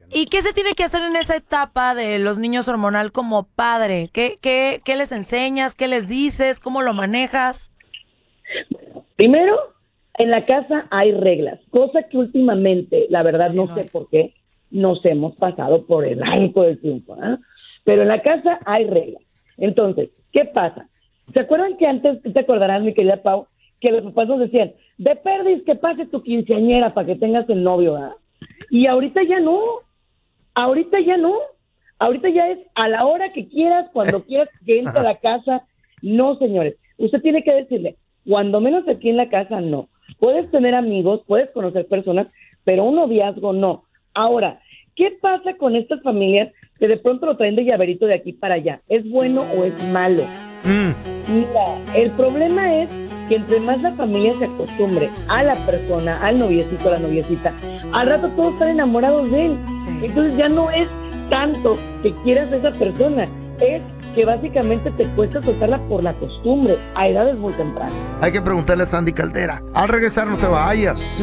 ¿Y qué se tiene que hacer en esa etapa de los niños hormonal como padre? ¿Qué les enseñas? ¿Qué les dices? ¿Cómo lo manejas? Primero, en la casa hay reglas, cosa que últimamente, la verdad, Sí, no no sé hay. por qué, nos hemos pasado por el arco del triunfo, ¿ah? Pero en la casa hay reglas. Entonces, ¿qué pasa? ¿Se acuerdan que antes, tú te acordarás, mi querida Pau, que los papás nos decían, de perdis que pase tu quinceañera para que tengas el novio, ¿ah? Y ahorita ya no, ahorita ya no, ahorita ya es a la hora que quieras, cuando quieras que entre a la casa. No, señores, usted tiene que decirle, cuando menos aquí en la casa, no. Puedes tener amigos, puedes conocer personas, pero un noviazgo no. Ahora, ¿qué pasa con estas familias que de pronto lo traen de llaverito de aquí para allá? ¿Es bueno o es malo? Mira, el problema es que entre más la familia se acostumbre a la persona, al noviecito, a la noviecita, al rato todos están enamorados de él. Entonces ya no es tanto que quieras a esa persona, es que básicamente te cuesta soltarla por la costumbre a edades muy tempranas. Hay que preguntarle a Sandy Caldera. Al regresar, no te vayas.